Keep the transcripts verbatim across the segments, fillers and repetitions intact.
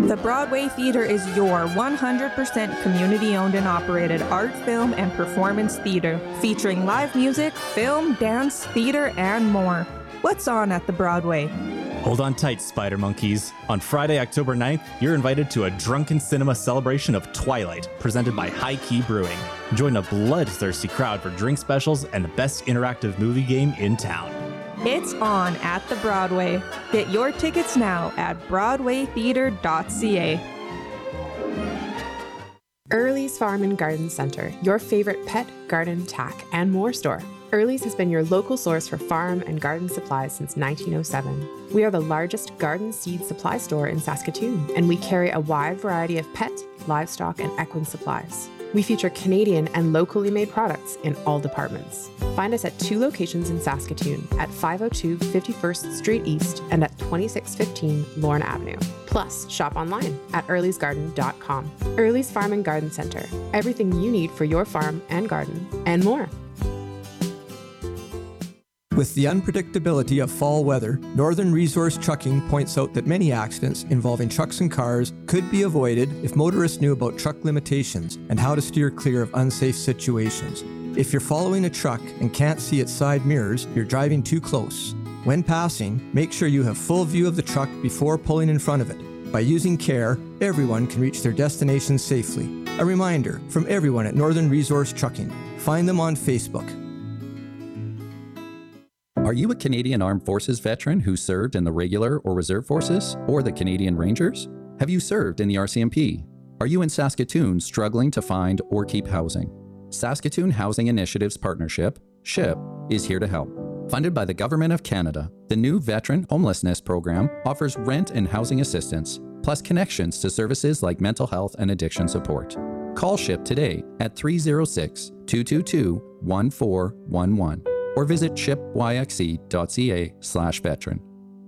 The Broadway Theatre is your one hundred percent community-owned and operated art, film, and performance theatre, featuring live music, film, dance, theatre, and more. What's on at the Broadway? Hold on tight, Spider Monkeys. On Friday, October ninth, you're invited to a drunken cinema celebration of Twilight, presented by High Key Brewing. Join a bloodthirsty crowd for drink specials and the best interactive movie game in town. It's on at the Broadway. Get your tickets now at broadway theatre dot c a. Early's Farm and Garden Center, your favorite pet, garden, tack, and more store. Early's has been your local source for farm and garden supplies since nineteen oh seven. We are the largest garden seed supply store in Saskatoon, and we carry a wide variety of pet, livestock, and equine supplies. We feature Canadian and locally made products in all departments. Find us at two locations in Saskatoon, at five oh two fifty-first Street East and at twenty-six fifteen Lorne Avenue. Plus, shop online at earlys garden dot com. Early's Farm and Garden Center. Everything you need for your farm and garden, and more. With the unpredictability of fall weather, Northern Resource Trucking points out that many accidents involving trucks and cars could be avoided if motorists knew about truck limitations and how to steer clear of unsafe situations. If you're following a truck and can't see its side mirrors, you're driving too close. When passing, make sure you have full view of the truck before pulling in front of it. By using care, everyone can reach their destination safely. A reminder from everyone at Northern Resource Trucking. Find them on Facebook. Are you a Canadian Armed Forces veteran who served in the regular or reserve forces or the Canadian Rangers? Have you served in the R C M P? Are you in Saskatoon struggling to find or keep housing? Saskatoon Housing Initiatives Partnership, SHIP, is here to help. Funded by the Government of Canada, the new Veteran Homelessness Program offers rent and housing assistance, plus connections to services like mental health and addiction support. Call SHIP today at three oh six, two two two, one four one one. or visit ship y x e dot c a slash veteran.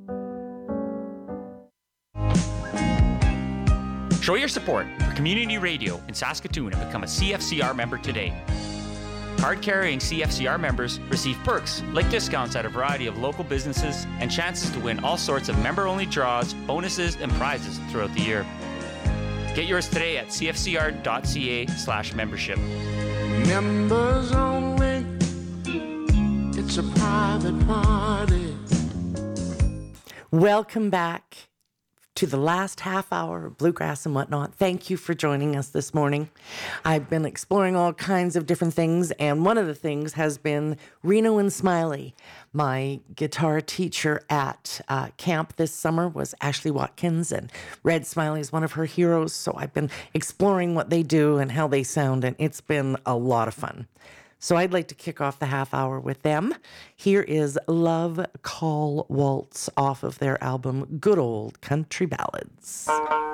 Show your support for community radio in Saskatoon and become a C F C R member today. Card-carrying C F C R members receive perks like discounts at a variety of local businesses and chances to win all sorts of member-only draws, bonuses, and prizes throughout the year. Get yours today at c f c r dot c a slash membership. Members only. It's a private party. Welcome back to the last half hour of Bluegrass and Whatnot. Thank you for joining us this morning. I've been exploring all kinds of different things, and one of the things has been Reno and Smiley. My guitar teacher at uh, camp this summer was Ashley Watkins, and Red Smiley is one of her heroes, so I've been exploring what they do and how they sound, and it's been a lot of fun. So I'd like to kick off the half hour with them. Here is Love Call Waltz off of their album Good Old Country Ballads.